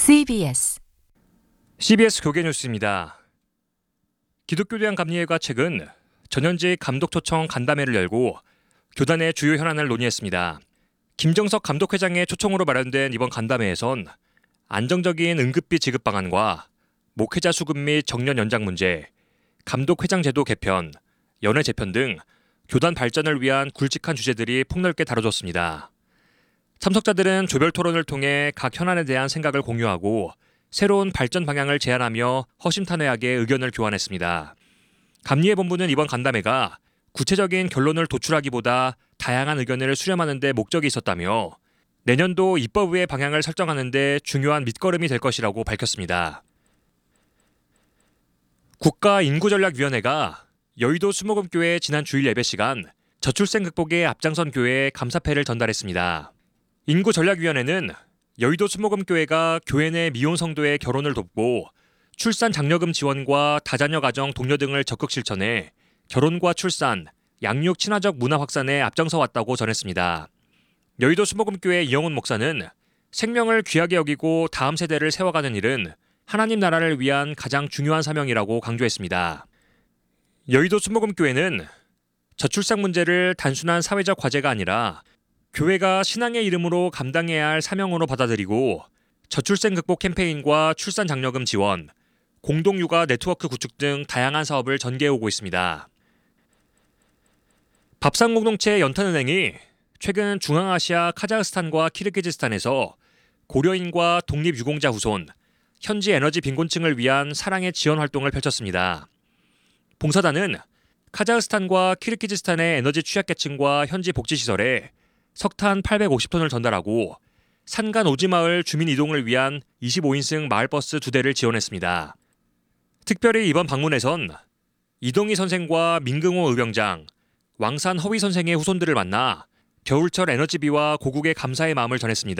CBS 교계 뉴스입니다. 기독교대학 감리회가 최근 전현직 감독 초청 간담회를 열고 교단의 주요 현안을 논의했습니다. 김정석 감독회장의 초청으로 마련된 이번 간담회에선 안정적인 응급비 지급 방안과 목회자 수급 및 정년 연장 문제, 감독회장 제도 개편, 연회 재편 등 교단 발전을 위한 굵직한 주제들이 폭넓게 다뤄졌습니다. 참석자들은 조별 토론을 통해 각 현안에 대한 생각을 공유하고 새로운 발전 방향을 제안하며 허심탄회하게 의견을 교환했습니다. 감리회 본부는 이번 간담회가 구체적인 결론을 도출하기보다 다양한 의견을 수렴하는 데 목적이 있었다며 내년도 입법의 방향을 설정하는 데 중요한 밑거름이 될 것이라고 밝혔습니다. 국가인구전략위원회가 여의도 수목음교회 지난 주일 예배 시간 저출생 극복에 앞장선 교회에 감사패를 전달했습니다. 인구전략위원회는 여의도 수목음교회가 교회 내 미혼 성도의 결혼을 돕고 출산 장려금 지원과 다자녀 가정 독려 등을 적극 실천해 결혼과 출산, 양육 친화적 문화 확산에 앞장서 왔다고 전했습니다. 여의도 수목음교회 이영훈 목사는 생명을 귀하게 여기고 다음 세대를 세워가는 일은 하나님 나라를 위한 가장 중요한 사명이라고 강조했습니다. 여의도 수목음교회는 저출산 문제를 단순한 사회적 과제가 아니라 교회가 신앙의 이름으로 감당해야 할 사명으로 받아들이고 저출생 극복 캠페인과 출산 장려금 지원, 공동육아 네트워크 구축 등 다양한 사업을 전개해오고 있습니다. 밥상공동체 연탄은행이 최근 중앙아시아 카자흐스탄과 키르기즈스탄에서 고려인과 독립유공자 후손, 현지 에너지 빈곤층을 위한 사랑의 지원 활동을 펼쳤습니다. 봉사단은 카자흐스탄과 키르기즈스탄의 에너지 취약계층과 현지 복지시설에 석탄 850톤을 전달하고 산간 오지마을 주민 이동을 위한 25인승 마을버스 2대를 지원했습니다. 특별히 이번 방문에선 이동희 선생과 민경호 의병장, 왕산 허위 선생의 후손들을 만나 겨울철 에너지비와 고국의 감사의 마음을 전했습니다.